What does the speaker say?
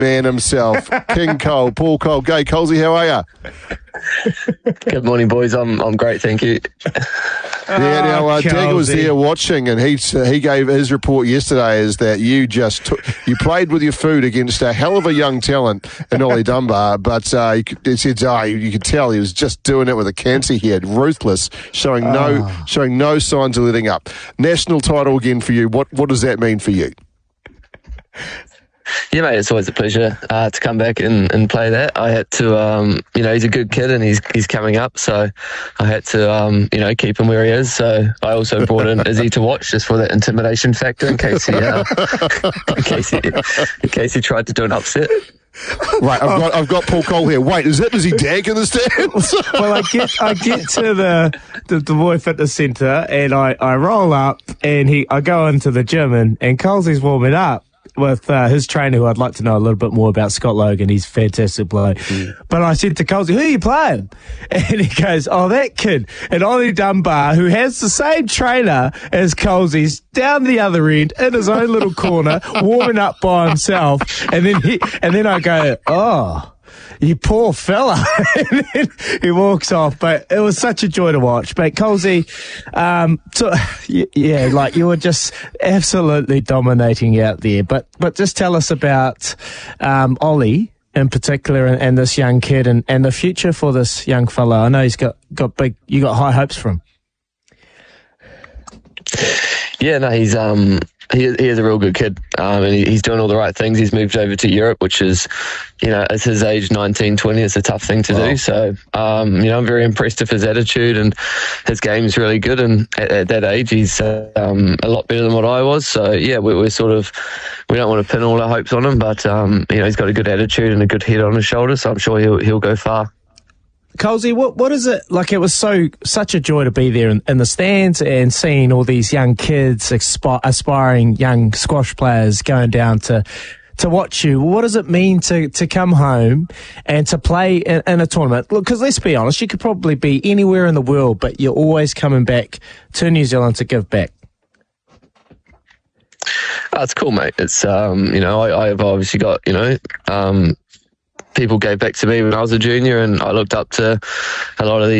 man himself, King Cole, Paul Cole. G'day, Colesy, how are you? Good morning, boys. I'm great, thank you. Yeah, now Dagger was there watching, and he gave his report yesterday is that you you played with your food against a hell of a young talent in Ollie Dunbar, but he said you could tell he was just doing it with a cancer he had, ruthless, showing no signs of letting up. National title again for you. What does that mean for you? Yeah, mate, it's always a pleasure to come back and play that. I had to, he's a good kid and he's coming up, so I had to, keep him where he is. So I also brought in Izzy to watch just for that intimidation factor in case he tried to do an upset. Right, I've got Paul Cole here. Wait, is he Dag in the stands? Well, I get to the Boy Fitness Centre and I roll up and I go into the gym and Colesy's warming up with his trainer, who I'd like to know a little bit more about, Scott Logan. He's a fantastic bloke. But I said to Colesy, who are you playing? And he goes, that kid. And Ollie Dunbar, who has the same trainer as Colesy's, down the other end, in his own little corner, warming up by himself. And then I go, you poor fella. And then he walks off. But it was such a joy to watch. But Colesy, you were just absolutely dominating out there. But just tell us about Ollie in particular and this young kid and the future for this young fella. I know he's got you got high hopes for him. Yeah, no, he's he is a real good kid, and he's doing all the right things. He's moved over to Europe, which is, at his age, 19, 20, it's a tough thing to do. So, I'm very impressed with his attitude, and his game's really good. And at that age, he's a lot better than what I was. So, yeah, we're sort of, we don't want to pin all our hopes on him, but he's got a good attitude and a good head on his shoulders. So I'm sure he'll go far. Colesy, what is it like? It was such a joy to be there in the stands and seeing all these young kids, aspiring young squash players going down to watch you. What does it mean to come home and to play in a tournament? Look, because let's be honest, you could probably be anywhere in the world, but you're always coming back to New Zealand to give back. It's cool, mate. It's I've obviously got people gave back to me when I was a junior, and I looked up to a lot of these